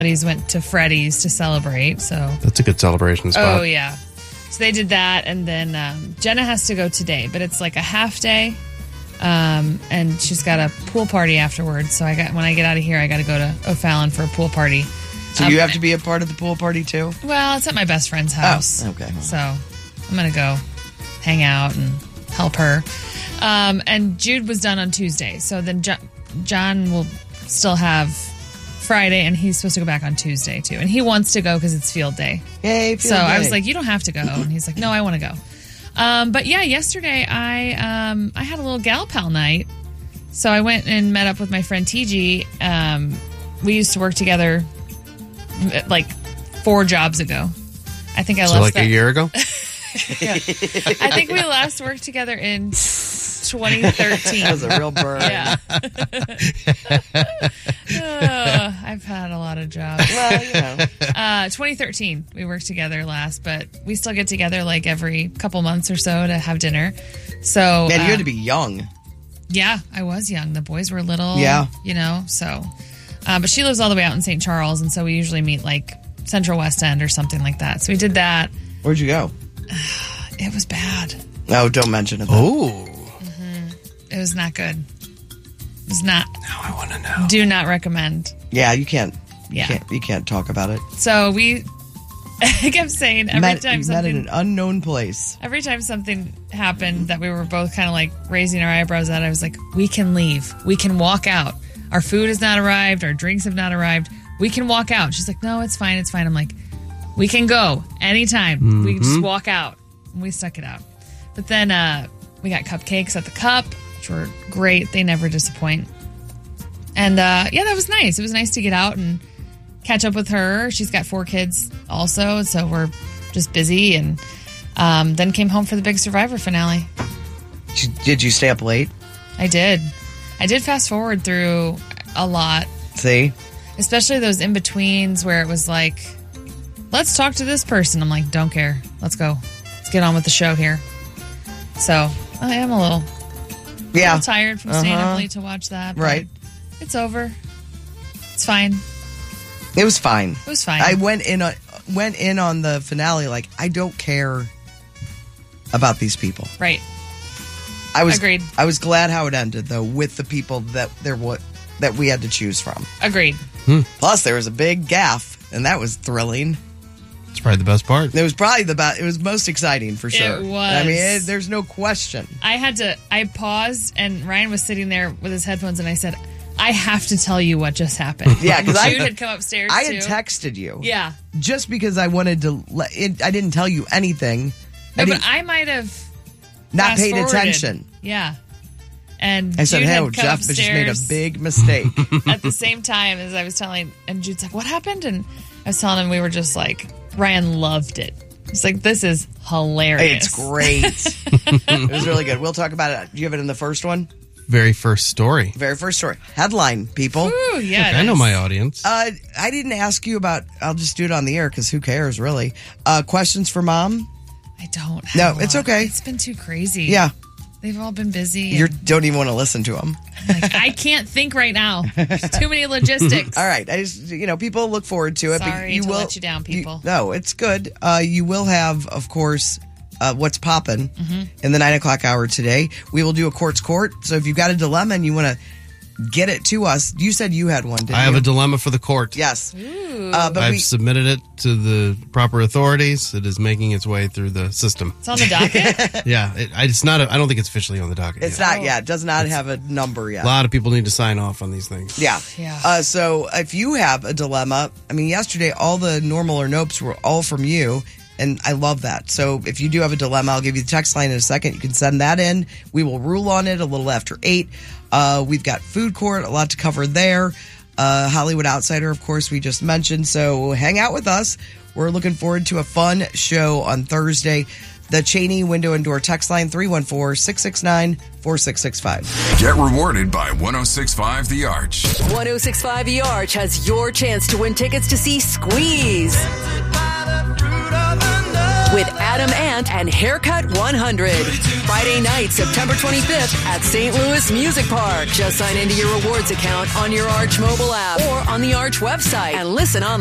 buddies went to Freddy's to celebrate. So That's a good celebration spot. Oh, yeah. So they did that, and then Jenna has to go today, but it's like a half day, and she's got a pool party afterwards. So when I get out of here, I got to go to O'Fallon for a pool party. So you have to be a part of the pool party too? Well, it's at my best friend's house. Oh, okay. So I'm going to go hang out and help her. And Jude was done on Tuesday. So then John will still have Friday, and he's supposed to go back on Tuesday too. And he wants to go because it's field day. Yay, field day. I was like, you don't have to go. And he's like, no, I want to go. But yeah, yesterday I had a little gal pal night. So I went and met up with my friend TG. We used to work together like 4 jobs ago. I think I left like a year ago? Yeah. I think we last worked together in 2013. That was a real burn. Yeah. I've had a lot of jobs. Well, you know. 2013 we worked together last, but we still get together like every couple months or so to have dinner. So Man, you had to be young. Yeah, I was young. The boys were little. Yeah. You know, so. But she lives all the way out in St. Charles, and so we usually meet like Central West End or something like that. So we did that. Where'd you go? It was bad. No, don't mention it. Oh. It was not good. It was not. Now I want to know. Do not recommend. Yeah, you can't. Yeah. You can't talk about it. So I kept saying met in an unknown place. Every time something happened that we were both kind of like raising our eyebrows at, I was like, we can leave. We can walk out. Our food has not arrived. Our drinks have not arrived. We can walk out. She's like, no, it's fine. It's fine. I'm like, we can go anytime. Mm-hmm. We can just walk out. And we stuck it out. But then we got cupcakes at the Cup, which were great. They never disappoint. And yeah, that was nice. It was nice to get out and catch up with her. She's got 4 kids also, so we're just busy. And then came home for the big Survivor finale. Did you stay up late? I did. I did fast forward through a lot. See? Especially those in-betweens where it was like, let's talk to this person. I'm like, don't care. Let's go. Let's get on with the show here. So I am a little tired from staying up late to watch that. Right. It's over. It's fine. It was fine. It was fine. I went in on the finale like, I don't care about these people. Right. Agreed. I was glad how it ended, though, with the people that we had to choose from. Agreed. Plus, there was a big gaffe, and that was thrilling. It's probably the best part. It was probably it was most exciting, for sure. It was. I mean, there's no question. I paused, and Ryan was sitting there with his headphones, and I said, I have to tell you what just happened. Yeah, because Jude had come upstairs, I had texted you. Yeah. Just because I wanted to I didn't tell you anything. No, but I might have not paid attention. Yeah. And I said, Jude hey, Jeff just made a big mistake. At the same time as I was telling, and Jude's like, what happened? And I was telling him we were just like, Ryan loved it. He's like, this is hilarious. It's great. It was really good. We'll talk about it. Do you have it in the first one? Very first story. Very first story. Headline, people. Ooh, yeah. Look, I know my audience. I didn't ask you about, I'll just do it on the air because who cares, really. Questions for Mom? I don't have No, it's okay. It's been too crazy. Yeah. They've all been busy. You don't even want to listen to them. Like, I can't think right now. There's too many logistics. All right. I just, people look forward to it. Sorry to let you down, people. No, it's good. You will have, of course, What's Poppin' in the 9 o'clock hour today. We will do a Court's Court. So if you've got a dilemma and you want to get it to us, you said you had one, didn't you? I have a dilemma for the court. Yes. But I've submitted it to the proper authorities. It is making its way through the system. It's on the docket? Yeah. It's not. I don't think it's officially on the docket It's yet. not yet. It does not have a number yet. A lot of people need to sign off on these things. Yeah. Yeah. So if you have a dilemma, I mean, yesterday all the normal or nopes were all from you. And I love that. So if you do have a dilemma, I'll give you the text line in a second. You can send that in. We will rule on it a little after 8. We've got food court, a lot to cover there. Hollywood Outsider, of course, we just mentioned. So hang out with us. We're looking forward to a fun show on Thursday. The Cheney Window and Door text line, 314-669-4665. Get rewarded by 106.5 The Arch. 106.5 The Arch has your chance to win tickets to see Squeeze. with Adam Ant and Haircut 100. Friday night, September 25th at St. Louis Music Park. Just sign into your rewards account on your Arch mobile app or on the Arch website and listen online.